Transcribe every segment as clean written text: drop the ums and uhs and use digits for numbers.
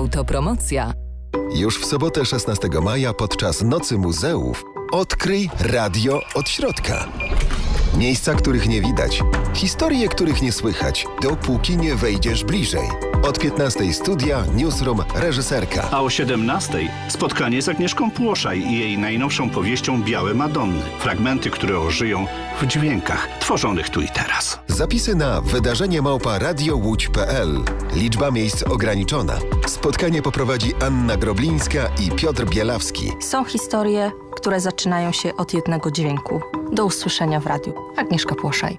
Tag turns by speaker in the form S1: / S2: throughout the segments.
S1: Autopromocja.
S2: Już w sobotę 16 maja podczas Nocy Muzeów odkryj radio od środka. Miejsca, których nie widać, historie, których nie słychać, dopóki nie wejdziesz bliżej. Od 15 studia, newsroom, reżyserka.
S3: A o 17 spotkanie z Agnieszką Płoszaj i jej najnowszą powieścią Białe Madonny. Fragmenty, które ożyją w dźwiękach tworzonych tu i teraz.
S2: Zapisy na wydarzenie@radiołódź.pl. Liczba miejsc ograniczona. Spotkanie poprowadzi Anna Groblińska i Piotr Bielawski.
S4: Są historie, które zaczynają się od jednego dźwięku. Do usłyszenia w radiu. Agnieszka Płoszaj.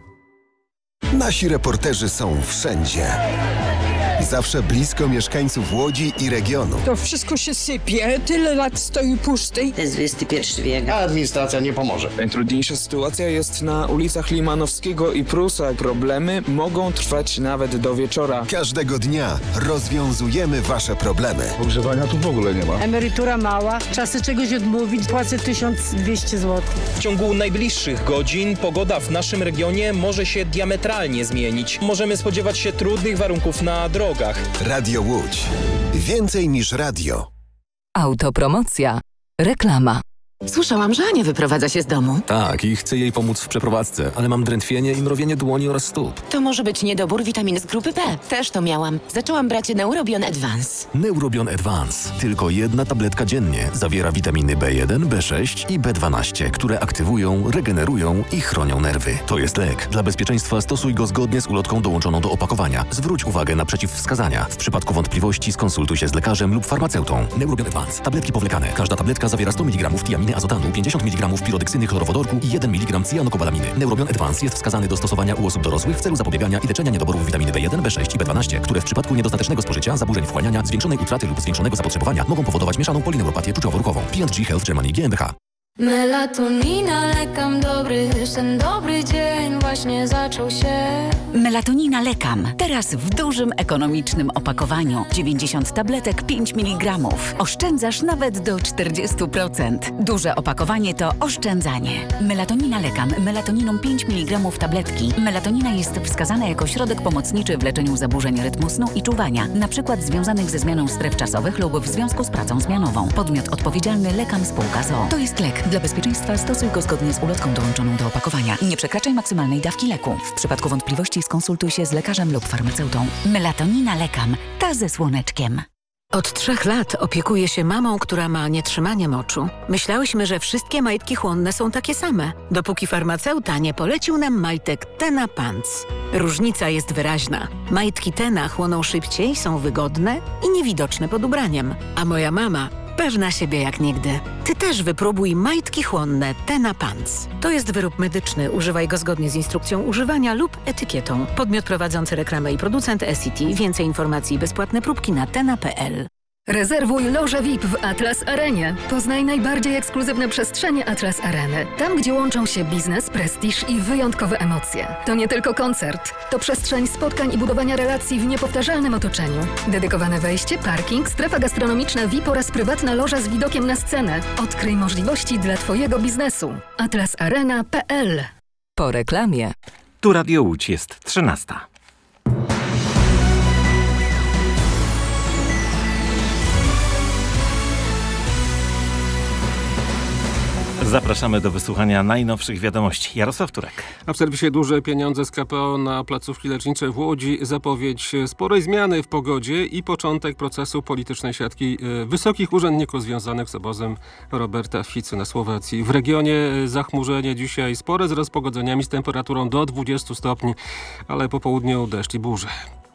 S2: Nasi reporterzy są wszędzie. Zawsze blisko mieszkańców Łodzi i regionu.
S5: To wszystko się sypie, tyle lat stoi pusty.
S6: To jest XXI wiek.
S7: A administracja nie pomoże.
S8: Najtrudniejsza sytuacja jest na ulicach Limanowskiego i Prusa. Problemy mogą trwać nawet do wieczora.
S2: Każdego dnia rozwiązujemy wasze problemy.
S7: Ogrzewania tu w ogóle nie ma.
S9: Emerytura mała, czasy czegoś odmówić, płacę 1200 zł.
S10: W ciągu najbliższych godzin pogoda w naszym regionie może się diametralnie zmienić. Możemy spodziewać się trudnych warunków na drogach.
S2: Radio Łódź. Więcej niż radio.
S1: Autopromocja. Reklama.
S11: Słyszałam, że Ania wyprowadza się z domu.
S12: Tak, i chcę jej pomóc w przeprowadzce, ale mam drętwienie i mrowienie dłoni oraz stóp.
S11: To może być niedobór witaminy z grupy B. Też to miałam. Zaczęłam brać Neurobion Advance.
S12: Neurobion Advance. Tylko jedna tabletka dziennie. Zawiera witaminy B1, B6 i B12, które aktywują, regenerują i chronią nerwy. To jest lek. Dla bezpieczeństwa stosuj go zgodnie z ulotką dołączoną do opakowania. Zwróć uwagę na przeciwwskazania. W przypadku wątpliwości skonsultuj się z lekarzem lub farmaceutą. Neurobion Advance. Tabletki powlekane. Każda tabletka zawiera 100 mg tiaminy azotanu, 50 mg pirodeksyny chlorowodorku i 1 mg cyjanokobalaminy. Neurobion Advance jest wskazany do stosowania u osób dorosłych w celu zapobiegania i leczenia niedoborów witaminy B1, B6 i B12, które w przypadku niedostatecznego spożycia, zaburzeń wchłaniania, zwiększonej utraty lub zwiększonego zapotrzebowania mogą powodować mieszaną polineuropatię czuciowo-ruchową. P&G Health Germany GmbH.
S13: Melatonina, lekam dobry, ten dobry dzień właśnie zaczął się.
S14: Melatonina lekam. Teraz w dużym, ekonomicznym opakowaniu. 90 tabletek, 5 mg. Oszczędzasz nawet do 40%. Duże opakowanie to oszczędzanie. Melatonina lekam. Melatoniną 5 mg tabletki. Melatonina jest wskazana jako środek pomocniczy w leczeniu zaburzeń rytmu snu i czuwania, np. związanych ze zmianą stref czasowych lub w związku z pracą zmianową. Podmiot odpowiedzialny Lekam Spółka z o.o. To jest lek. Dla bezpieczeństwa stosuj go zgodnie z ulotką dołączoną do opakowania. Nie przekraczaj maksymalnej dawki leku. W przypadku wątpliwości skonsultuj się z lekarzem lub farmaceutą. Melatonina lekam. Ta ze słoneczkiem.
S15: Od 3 lat opiekuję się mamą, która ma nietrzymanie moczu. Myślałyśmy, że wszystkie majtki chłonne są takie same, dopóki farmaceuta nie polecił nam majtek Tena Pants. Różnica jest wyraźna. Majtki Tena chłoną szybciej, są wygodne i niewidoczne pod ubraniem. A moja mama pewna siebie jak nigdy. Ty też wypróbuj majtki chłonne Tena Pants. To jest wyrób medyczny. Używaj go zgodnie z instrukcją używania lub etykietą. Podmiot prowadzący reklamę i producent SCT. Więcej informacji i bezpłatne próbki na tena.pl.
S16: Rezerwuj lożę VIP w Atlas Arenie. Poznaj najbardziej ekskluzywne przestrzenie Atlas Areny. Tam, gdzie łączą się biznes, prestiż i wyjątkowe emocje. To nie tylko koncert. To przestrzeń spotkań i budowania relacji w niepowtarzalnym otoczeniu. Dedykowane wejście, parking, strefa gastronomiczna VIP oraz prywatna loża z widokiem na scenę. Odkryj możliwości dla Twojego biznesu. atlasarena.pl.
S1: Po reklamie.
S17: Tu Radio Łódź, jest 13. Zapraszamy do wysłuchania najnowszych wiadomości. Jarosław Turek.
S18: A w serwisie duże pieniądze z KPO na placówki lecznicze w Łodzi, zapowiedź sporej zmiany w pogodzie i początek procesu politycznej siatki wysokich urzędników związanych z obozem Roberta Ficy na Słowacji. W regionie zachmurzenie dzisiaj spore z rozpogodzeniami z temperaturą do 20 stopni, ale po południu deszcz i burze.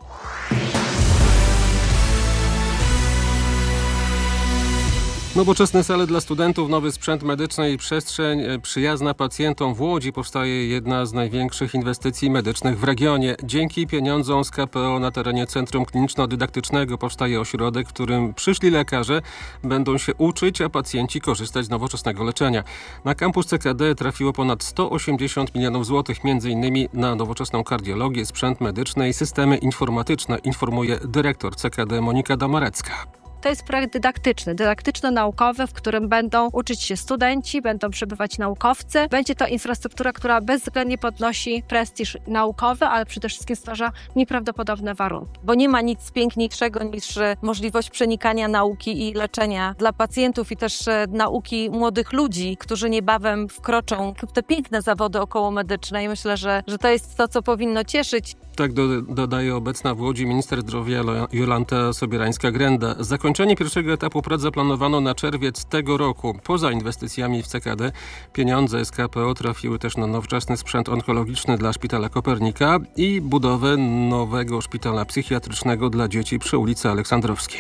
S18: Nowoczesne sale dla studentów, nowy sprzęt medyczny i przestrzeń przyjazna pacjentom. W Łodzi powstaje jedna z największych inwestycji medycznych w regionie. Dzięki pieniądzom z KPO na terenie Centrum Kliniczno-Dydaktycznego powstaje ośrodek, w którym przyszli lekarze będą się uczyć, a pacjenci korzystać z nowoczesnego leczenia. Na kampus CKD trafiło ponad 180 milionów złotych, m.in. na nowoczesną kardiologię, sprzęt medyczny i systemy informatyczne, informuje dyrektor CKD Monika Damarecka.
S6: To jest projekt dydaktyczno-naukowy, w którym będą uczyć się studenci, będą przebywać naukowcy. Będzie to infrastruktura, która bezwzględnie podnosi prestiż naukowy, ale przede wszystkim stwarza nieprawdopodobne warunki. Bo nie ma nic piękniejszego niż możliwość przenikania nauki i leczenia dla pacjentów i też nauki młodych ludzi, którzy niebawem wkroczą w te piękne zawody okołomedyczne i myślę, że to jest to, co powinno cieszyć.
S18: Tak dodaje obecna w Łodzi minister zdrowia Jolanta Sobierańska-Grenda. Zakończenie pierwszego etapu prac zaplanowano na czerwiec tego roku. Poza inwestycjami w CKD pieniądze z KPO trafiły też na nowoczesny sprzęt onkologiczny dla Szpitala Kopernika i budowę nowego szpitala psychiatrycznego dla dzieci przy ulicy Aleksandrowskiej.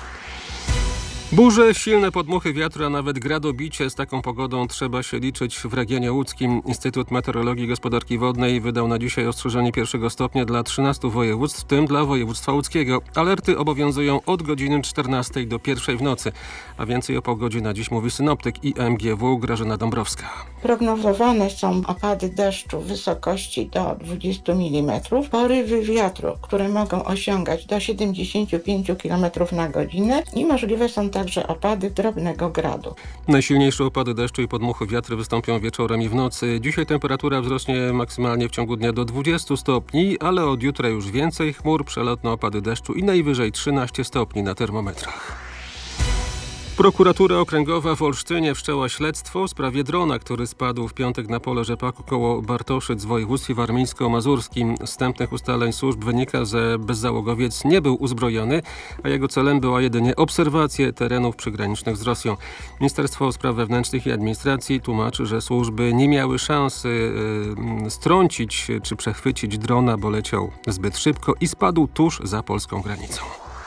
S18: Burze, silne podmuchy wiatru, a nawet gradobicie. Z taką pogodą trzeba się liczyć w regionie łódzkim. Instytut Meteorologii i Gospodarki Wodnej wydał na dzisiaj ostrzeżenie pierwszego stopnia dla 13 województw, w tym dla województwa łódzkiego. Alerty obowiązują od godziny 14 do 1 w nocy. A więcej o pogodzie na dziś mówi synoptyk IMGW Grażyna Dąbrowska.
S19: Prognozowane są opady deszczu w wysokości do 20 mm, porywy wiatru, które mogą osiągać do 75 km na godzinę i możliwe są także opady drobnego gradu.
S18: Najsilniejsze opady deszczu i podmuchy wiatru wystąpią wieczorem i w nocy. Dzisiaj temperatura wzrośnie maksymalnie w ciągu dnia do 20 stopni, ale od jutra już więcej chmur, przelotne opady deszczu i najwyżej 13 stopni na termometrach. Prokuratura Okręgowa w Olsztynie wszczęła śledztwo w sprawie drona, który spadł w piątek na pole rzepaku koło Bartoszyc w województwie warmińsko-mazurskim. Z wstępnych ustaleń służb wynika, że bezzałogowiec nie był uzbrojony, a jego celem była jedynie obserwacja terenów przygranicznych z Rosją. Ministerstwo Spraw Wewnętrznych i Administracji tłumaczy, że służby nie miały szansy strącić czy przechwycić drona, bo leciał zbyt szybko i spadł tuż za polską granicą.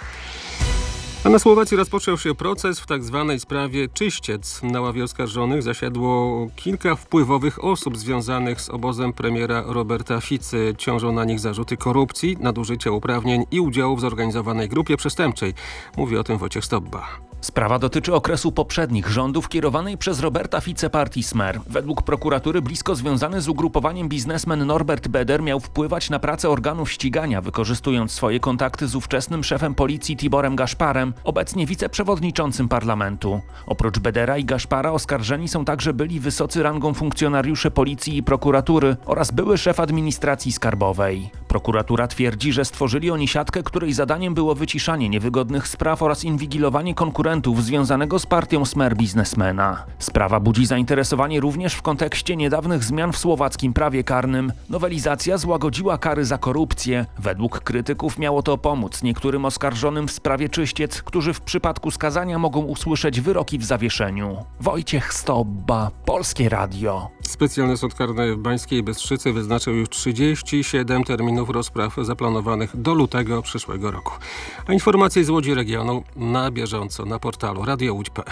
S18: A na Słowacji rozpoczął się proces w tzw. sprawie Czyściec. Na ławie oskarżonych zasiadło kilka wpływowych osób związanych z obozem premiera Roberta Ficy. Ciążą na nich zarzuty korupcji, nadużycia uprawnień i udziału w zorganizowanej grupie przestępczej. Mówi o tym Wojciech Stobba.
S20: Sprawa dotyczy okresu poprzednich rządów kierowanej przez Roberta Ficę partii Smer. Według prokuratury blisko związany z ugrupowaniem biznesmen Norbert Beder miał wpływać na pracę organów ścigania, wykorzystując swoje kontakty z ówczesnym szefem policji Tiborem Gaszparem, obecnie wiceprzewodniczącym parlamentu. Oprócz Bedera i Gaszpara oskarżeni są także byli wysocy rangą funkcjonariusze policji i prokuratury oraz były szef administracji skarbowej. Prokuratura twierdzi, że stworzyli oni siatkę, której zadaniem było wyciszanie niewygodnych spraw oraz inwigilowanie konkurentów związanego z partią Smer biznesmena. Sprawa budzi zainteresowanie również w kontekście niedawnych zmian w słowackim prawie karnym. Nowelizacja złagodziła kary za korupcję. Według krytyków miało to pomóc niektórym oskarżonym w sprawie Czyściec, którzy w przypadku skazania mogą usłyszeć wyroki w zawieszeniu. Wojciech Stobba, Polskie Radio.
S18: Specjalny sąd karny w Bańskiej Bystrzycy wyznaczył już 37 terminów rozpraw zaplanowanych do lutego przyszłego roku. A informacje z Łodzi regionu na bieżąco na portalu radiołódź.pl.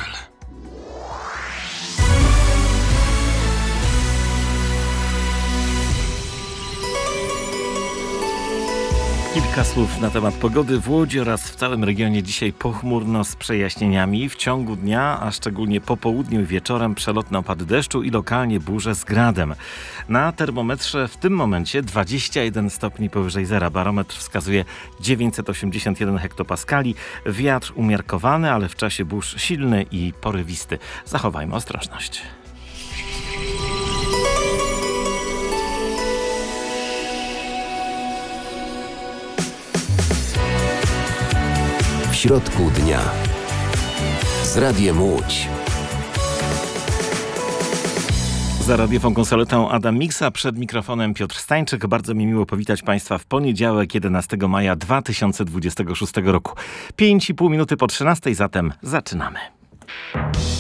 S17: Kilka słów na temat pogody w Łodzi oraz w całym regionie. Dzisiaj pochmurno z przejaśnieniami. W ciągu dnia, a szczególnie po południu i wieczorem przelotne opady deszczu i lokalnie burze z gradem. Na termometrze w tym momencie 21 stopni powyżej zera. Barometr wskazuje 981 hektopaskali. Wiatr umiarkowany, ale w czasie burz silny i porywisty. Zachowajmy ostrożność.
S2: W środku dnia z Radiem Łódź.
S17: Za radiową konsoletą Adam Miksa, przed mikrofonem Piotr Stańczyk. Bardzo mi miło powitać Państwa w poniedziałek 11 maja 2026 roku. 5,5 minuty po 13, zatem zaczynamy.